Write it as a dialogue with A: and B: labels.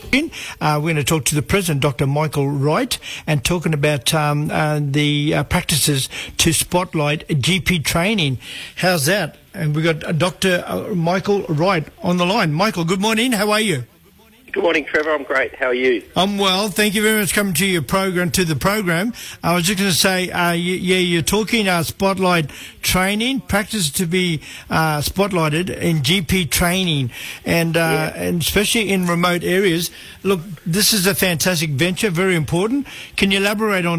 A: We're going to talk to the President, Dr. Michael Wright, and talking about the practices to spotlight GP training. How's that? And we've got Dr. Michael Wright on the line. Michael, good morning. How are you?
B: Good morning, Trevor. I'm great. How are you?
A: I'm well. Thank you very much for coming to the program. I was just going to say, you're talking spotlight training, practice to be spotlighted in GP training, and especially in remote areas. Look, this is a fantastic venture, very important. Can you elaborate on